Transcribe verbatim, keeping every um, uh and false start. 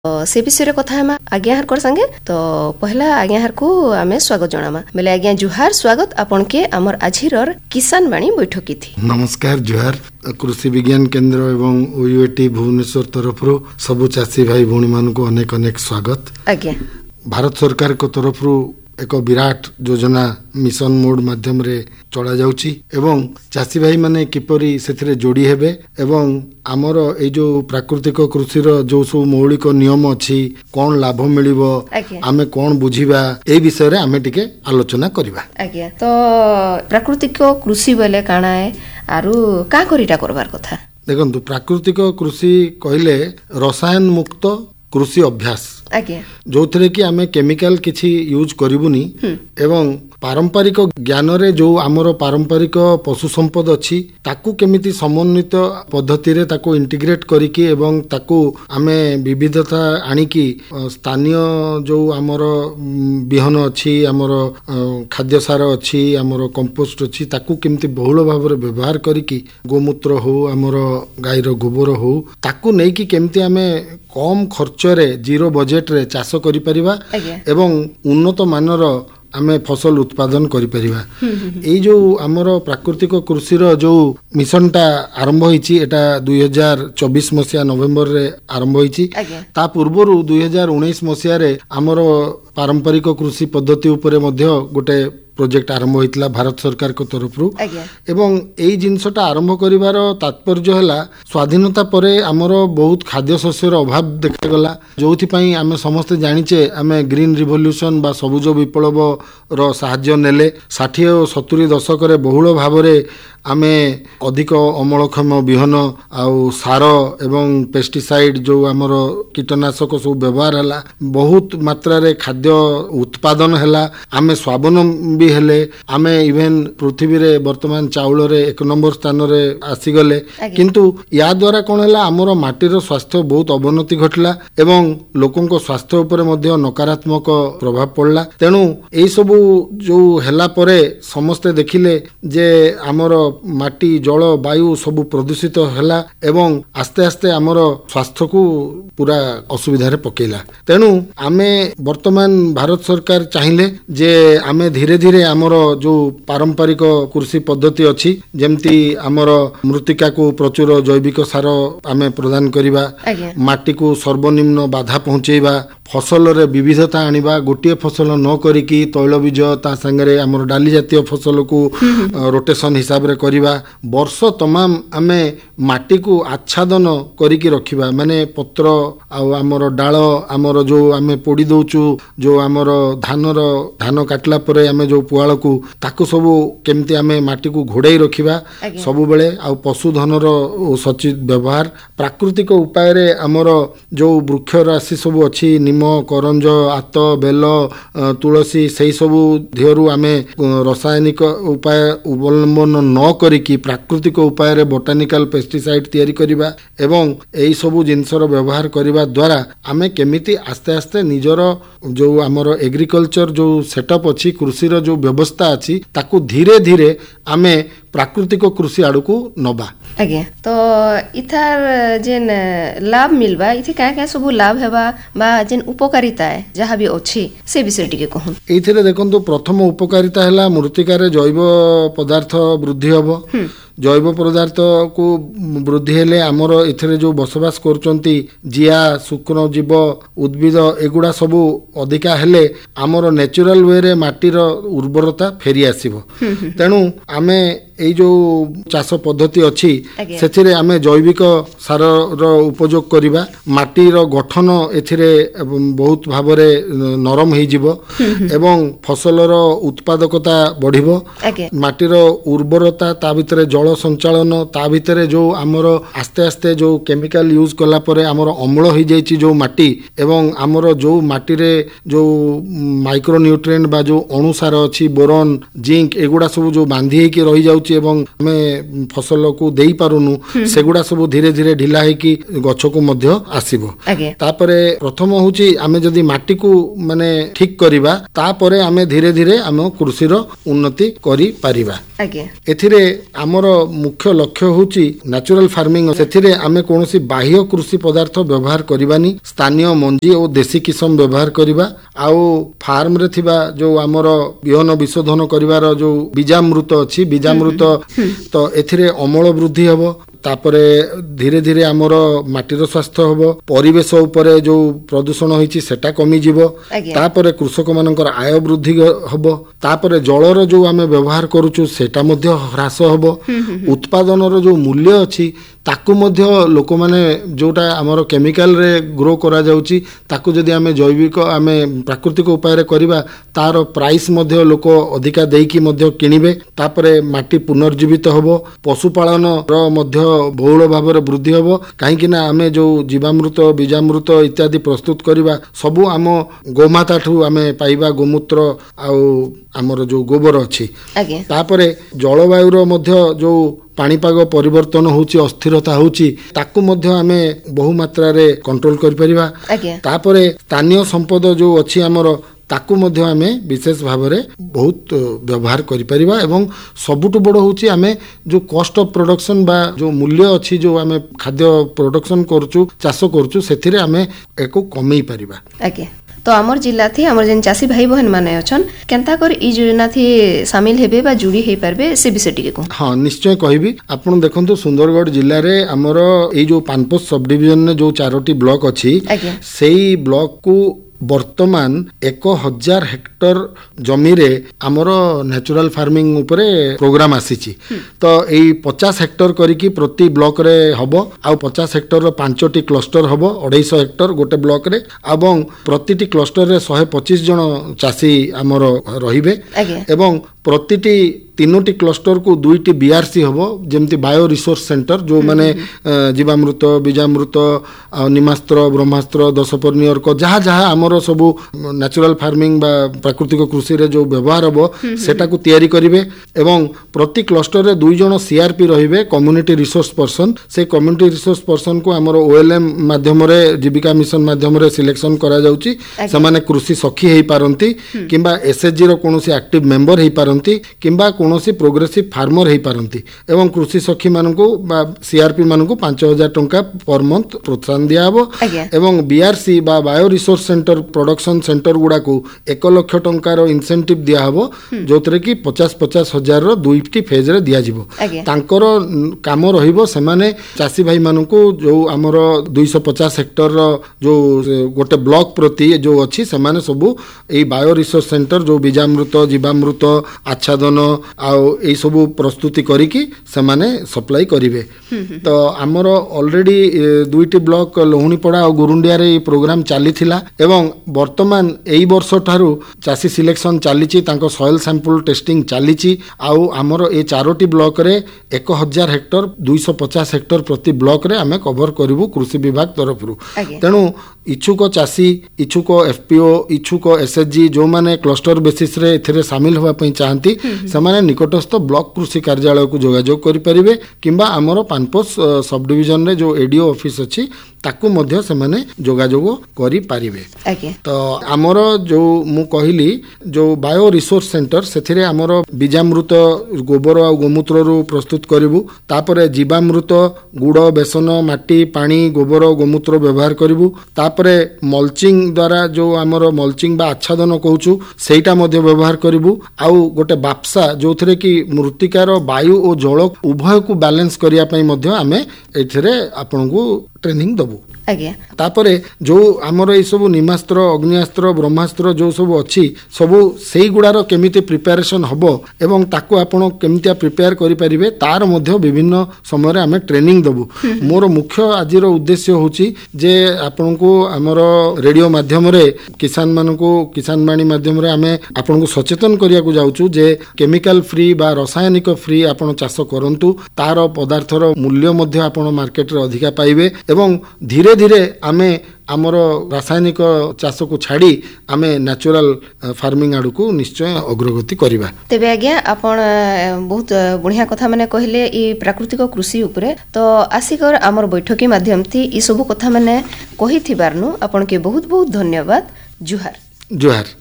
से विषय कथा हम आज्ञा हर संगे तो पहला आज्ञा हर को आमे स्वागत जनामा बेले आज्ञा जुहार स्वागत आपन के हमर आजिरर किसान वाणी बैठकी थी। नमस्कार जुहार कृषि विज्ञान केंद्र एवं ओयूएटी भुवनेश्वर तरफ सबु चाषी भाई भौणी मान को अनेक अनेक स्वागत। आज्ञा भारत सरकार को तरफ एक विराट योजना मिशन मोड माध्यम रे चला जाउची एवं चाषी भाई माने किपरि सेथिरे जोड़ी हेबे एवं आमर ए जो प्राकृतिक कृषि रो जो सब मौलिक नियम अछि कोन लाभ मिलिबो आमे कोन बुझिबा ए विषय रे आमे टिके आलोचना करिबा। आज्ञा तो प्राकृतिक कृषि बेले काना है आरु का करिटा करबार कथा देखंतु प्राकृतिक कृषि कहले रसायन मुक्त कृषि अभ्यास जो थे कि आमे केमिकल किछि यूज करिबुनी एवं पारंपरिक ज्ञान रे जो आमर पारंपरिक पशु संपद अछि ताकू केमिति समन्वित पद्धति रे ताकू इंटीग्रेट करिकि एवं ताकू आमे विविधता आनिकी स्थानीय जो आमर बिहन अछि आमर खाद्य सार अछि आमर कंपोस्ट अछि ताकू केमिति बहुल भाव रे व्यवहार करिकि गोमूत्र हो आमर गाईर गोबर हो ताकू नै कि केमिति आमे कम खर्च रे जीरो बजेट रे चाष करि परिबा एवं उन्नत मानर आमे फसल उत्पादन करि परिबा। एई जो आमर प्राकृतिक कृषि रो जो मिशन टा आरंभ होईची एटा दो हज़ार चौबीस मसिया नवेम्बर रे आरंभ होईची ता पूर्वरु दो हज़ार उन्नीस मसिया रे आमर पारंपरिक कृषि पद्धति उपरे मध्य गोटे प्रोजेक्ट आरंभ होइतला भारत सरकार को तरफ रु एवं एई जिनसटा आरंभ करिवार तात्पर्य हला स्वाधीनता परे आमर बहुत खाद्य शस्यर अभाव देखा गला जोथि पई आमे समस्त जानिचे आमे ग्रीन रिवोल्यूशन बा सबुज विप्लव रो सहाय्य नेले साठ और सत्तर दशक रे बहुल भावरे आमे अधिक अमलक्षम बिहन आउ सार एवं पेस्टिसाइड जो आमर कीटनाशक सब व्यवहार हला बहुत मात्रा रे खाद्य उत्पादन हला आमे स्वावलंबी हेले आमे इवेन पृथ्वी रे वर्तमान चाउल रे एक नंबर स्थान रे आसी गले किंतु या द्वारा कोन हला आमर माटीर स्वास्थ्य बहुत अवनति घटला एवं लोकन को स्वास्थ्य ऊपर मध्ये नकारात्मक प्रभाव पड़ला तेनु एई सब जो हेला परे समस्त देखिले जे आमर माटी जल वायु सब प्रदूषित हैला एवं आस्ते आस्ते आमर स्वास्थ्य को पूरा असुविधा रे पकेला तेनु आमे वर्तमान भारत सरकार चाहिए जे आमे धीरे धीरे आमर जो पारंपरिक कृषि पद्धति अछि जेमती आमर मृत्तिका को प्रचुर जैविक सार आमे प्रदान करिबा माटी को सर्वनिम्न बाधा पहुंचेबा फसल रे विविधता आनिबा गोटे फसल न करिकी तैलबीज ता संगे आमर डाली जातीय फसल को रोटेशन हिसाब रे करिबा वर्ष तमाम आमे माटी को आच्छादन करिकी रखिबा माने पत्र आ आमर डाल आमर जो आमे पोड़ी दउचु जो आमर धान रो धान काटला परे आमे जो पुआल को ताको सब केमती आमे माटी को घोड़ाई रखिबा सब बेले आ पशुधन रो सचित व्यवहार प्राकृतिक उपाय रे आमर जो वृक्ष राशि सब अछि निम करंज आत बेल तुलसी सेही सब धियरु आमे रासायनिक उपाय अवलंबन न करिकी प्राकृतिक उपाय रे बोटानिकल पेस्टिसाइड तैयारी करिबा एवं एई सब जिनसर व्यवहार करिबा द्वारा आमे केमिति आस्ते आस्ते निजर जो आमर एग्रीकल्चर जो सेटअप अछि कृषि रो जो व्यवस्था अछि ताकू धीरे धीरे आमे प्राकृतिक कृषि आड़ को नबा। आज्ञा तो इथार जेन लाभ मिलबा इथे का का सब लाभ हेबा बा जेन उपकारिता है जहाँ भी अछि से विषय टिके कहूं। एथिरे देखंतु प्रथम उपकारिता हला मृत्तिका रे जैव पदार्थ वृद्धि हबो जैव पदार्थ को वृद्धि हेले आमर एथिरे जो बसवास करचंती जिया शुक्र जीव उद्भिद एगुडा सब अधिका हेले आमर नेचुरल वे रे माटीर उर्वरता फेरी आसीबो तेनु आमे एई जो चाष पद्धति अछि सेथिरे आमे जैविक सार रो उपयोग करिबा माटीर गठन एथिरे बहुत भाबरे नरम हेई जिवो एवं फसलर उत्पादकता बढ़िबो माटीर उर्वरता ता भितरे जल संचालन ता भितरे जो आमर आस्ते आस्ते जो केमिकल यूज कला परे आमर अम्ल हो जाइछि जो माटी एवं आमर जो माटी रे जो माइक्रो न्यूट्रिएंट बा जो अणुसार अछि बोरन जिंक एगुडा सब जो बांधी हे कि रहि जाउछि एवं हमें फसल को देई पारुनु सेगुडा सब धीरे धीरे ढिला हे कि गछ को मध्य आसीबो तापरे प्रथम होछि आमे जदी माटी को माने ठीक करिबा तापरे आमे धीरे धीरे आम कृषि रो उन्नति करि परिबा एथिरे आमर मुख्य लक्ष्य होची नेचुरल फार्मिंग सेथिरे आमे कोनोसी बाह्य कृषि पदार्थ व्यवहार करबानी स्थानीय मंजी और देसी किसम व्यवहार करबा आउ फार्म रे थिबा जो हमर बिहन विशोधन करिवार जो बीजामृत अछि बीजामृत तो एथिरे अमल वृद्धि हबो तापरे धीरे धीरे आमर माटीर स्वास्थ्य हबो परिवेश उपरे जो प्रदूषण होईची सेटा कमी जीवो तापरे कृषक मानकर आय वृद्धि हबो तापरे जलर जो आमे व्यवहार करूछु सेटा मध्ये ह्रास हबो उत्पादनर जो मूल्य अछि ताकू मध्य लोक माने जोटा आमर केमिकल रे ग्रो करा जाउची ताकू जदी आमे जैविक आमे प्राकृतिक उपाय रे करिबा तार प्राइस मध्य लोक अधिका देकी मध्य किनिबे तापरे माटी पुनर्जीवित हबो पशुपालन र मध्य बहुल भाव वृद्धि हबो काहेकि ना आमे जो जीवामृत बीजामृत इत्यादि प्रस्तुत करिबा सबु आम गोमाता ठू आमे पाइबा गोमूत्र आउ आमर जो गोबर अछि तापरे जलवायु रो मध्य जो पाणीपाग परिवर्तन होची अस्थिरता होची ताकू मध्य आमे बहु मात्रा रे कंट्रोल करि परिबा तापरे स्थानीय संपद जो अछि आमर ताकू मध्य आमे विशेष भाव रे बहुत व्यवहार करि परिबा एवं सबुटु बड़ होची आमे जो कॉस्ट ऑफ प्रोडक्शन बा जो मूल्य अछि जो आमे खाद्य प्रोडक्शन करचु चाष करचु सेथिरे आमे एको कमेई परिबा आगे तो आमर जिला थी आमर जेन चासी भाई बहन माने अछन केनता कर ई योजना थी शामिल हेबे बा जुड़ी हे परबे से विषय टिके को हां निश्चय कहबी आपण देखंतु सुंदरगढ़ जिल्ला रे हमर ए जो पानपोस सब डिवीजन ने जो चारोटी ब्लॉक अछि सेही ब्लॉक को वर्तमान एक हजार हेक्टर जमी रे आमर नेचुरल फार्मिंग उपरे प्रोग्राम आसीची तो एई पचास हेक्टर करिकी प्रति ब्लॉक रे हबो आ पचास हेक्टर रो पांचटी क्लस्टर हबो अढ़ाई हेक्टर गोटे ब्लॉक रे एवं प्रतिटी क्लस्टर रे एक सौ पच्चीस जन चासी आमर रहिबे एवं प्रतिटी तीनोटी क्लस्टर को दुईटी बीआरसी हबो जेमति बायो रिसोर्स सेंटर जो माने जीवामृत बीजामृत निमास्त्र ब्रह्मास्त्र दशपर्णी को जहाँ जहाँ आमर सब नेचुरल फार्मिंग बा प्राकृतिक कृषि रे जो व्यवहार हबो सेटा को तयारी करिवे एवं प्रति क्लस्टर रे दुई जन सीआरपी रहिबे कम्युनिटी रिसोर्स पर्सन से कम्युनिटी रिसोर्स पर्सन को आमर ओएलएम माध्यम रे जीविका मिशन माध्यम रे सिलेक्शन करा जाउची समाने कृषि सखी हेई पारंती किंबा एसएचजी रो कोनोसी एक्टिव मेंबर हेई पारंती किंबा कोनोसी प्रोग्रेसिव फार्मर हेई पारंती एवं कृषि सखी मानकू बा सीआरपी मानकू पांच हजार टंका पर मंथ प्रोत्साहन दिया हबो एवं बीआरसी बा bio resource centre production centre गुडा को एक लाख टंका रो इंसेंटिव दिया हबो जोतरे की पचास पचास हजार रो दुईटी फेज रे दिया जिवो तांकर काम रहिबो सेमाने चासी भाई मानकू जो हमर दो सौ पचास हेक्टर रो जो गोटे ब्लॉक प्रति जो अछि सेमाने सबु एई बायो रिसोर्स सेंटर जो बीजामृत जीवामृत आच्छादन आउ ए सबु प्रस्तुति करिकी सेमाने सप्लाई करिवे तो हमर ऑलरेडी दुईटी ब्लॉक लोहणीपड़ा और गुरुंडिया रे प्रोग्राम चली थिला एवं वर्तमान एई वर्ष ठारू चासी सिलेक्शन चलीची तांको सॉइल सैंपल टेस्टिंग चलीची आउ हमर ए चारोटी ब्लॉक रे एक हजार हेक्टर दो सौ पचास हेक्टर प्रति ब्लॉक रे आमे कवर करिवु कृषि विभाग तरफ रु तेनु इच्छुक चासी इच्छुक एफपीओ इच्छुक एसएचजी जो माने क्लस्टर बेसिस रे एथिरे शामिल होवा पई चाहंती समाने निकटस्थ ब्लॉक कृषि कार्यालय को जोगाजोग करि परिबे किंबा हमर पानपोस सब डिवीजन रे जो एडीओ ऑफिस अछि ताकू मध्य से माने जोगाजोग करि पारिबे तो हमर जो मु कहिली जो बायो रिसोर्स सेंटर सेथिरे हमर बीजामृत गोबर आ गोमूत्र रो प्रस्तुत करिवु तापरे जीवामृत गुड़ बेसन माटी पानी गोबर गोमूत्र व्यवहार करिवु तापरे मल्चिंग द्वारा जो हमर मल्चिंग बा आच्छादन कहूछु सेटा मध्य व्यवहार करिवु आउ गोटे बापसा जोथरे कि मृत्तिकार वायु और जल उभय को बैलेंस करिया पई मध्य आमे एथिरे आपनकू ट्रेनिंग दबु आज्ञा तापरे जो हमर ए सब निमास्त्र अग्नियास्त्र ब्रह्मास्त्र जो सब अछि सब सेई गुडार केमिति प्रिपरेशन हबो एवं ताकू आपण केमितिया प्रिपेयर करि परिबे तार मध्य विभिन्न समय रे आमे ट्रेनिंग दबु मोर मुख्य आजिर उद्देश्य होची जे आपनकू हमर रेडियो माध्यम रे किसान मानकू किसान बाणी माध्यम रे आमे आपनकू सचेतन करिया को जाउचू जे केमिकल फ्री बा रासायनिक फ्री आपण चाष करंतु तार पदार्थर मूल्य मध्य आपण मार्केट रे अधिका पाइबे एवं धीरे धीरे आमे आमर रासायनिक चाष को छाड़ी आमे नेचुरल फार्मिंग आड़ को निश्चय अग्रगति करिबा तेबे आज्ञा आपण बहुत बढ़िया कथा माने कहले ई प्राकृतिक कृषि उपरे तो आसिकर आमर बैठकी माध्यम थी ई सब कथा माने कहि थिबारनु आपण के बहुत बहुत धन्यवाद जुहार जुहार।